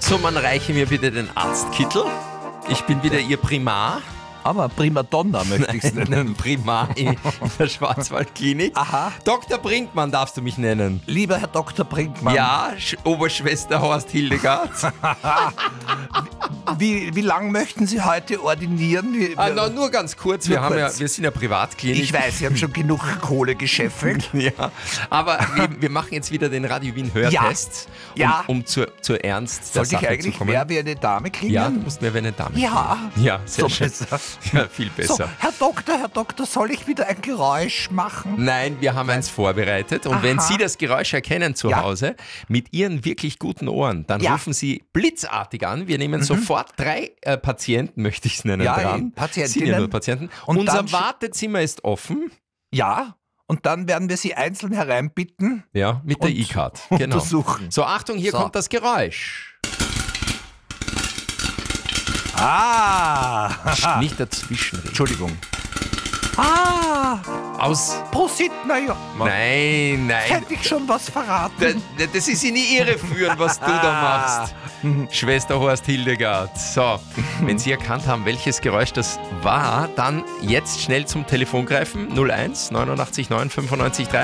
So, man reiche mir bitte den Arztkittel. Ich bin wieder Ihr Primar. Aber Primadonna möchte ich es nennen. Primar in der Schwarzwaldklinik. Aha. Dr. Brinkmann darfst du mich nennen. Lieber Herr Dr. Brinkmann. Ja, Oberschwester Horst Hildegard. Wie lang möchten Sie heute ordinieren? Nur ganz kurz, wir sind ja Privatklinik. Ich weiß, Sie haben schon genug Kohle gescheffelt. Ja, aber wir machen jetzt wieder den Radio Wien Hörtest, Ja. um zur Ernst der Sollte ich Sache eigentlich zu kommen. mehr wie eine Dame klingen? Ja, du musst mehr wie eine Dame. Ja. Ja, sehr So schön. besser. Ja, viel besser. So, Herr Doktor, soll ich wieder ein Geräusch machen? Nein, wir haben eins vorbereitet. Und wenn Sie das Geräusch erkennen zu Hause, mit Ihren wirklich guten Ohren, dann rufen Sie blitzartig an. Wir nehmen sofort 3 Patienten, möchte ich es nennen, dran. Patientinnen. Sind ja nur Patienten. Und Unser dann Wartezimmer ist offen. Ja, und dann werden wir Sie einzeln hereinbitten. Ja, mit der E-Card. Genau. Untersuchen. So, Achtung, hier kommt das Geräusch. Nicht dazwischen. Entschuldigung. Aus. Prosit, naja. Nein. Hätte ich schon was verraten. Das ist in die Irre führen, was du da machst. Schwester Horst Hildegard. So, wenn Sie erkannt haben, welches Geräusch das war, dann jetzt schnell zum Telefon greifen. 01 89 9 95 3.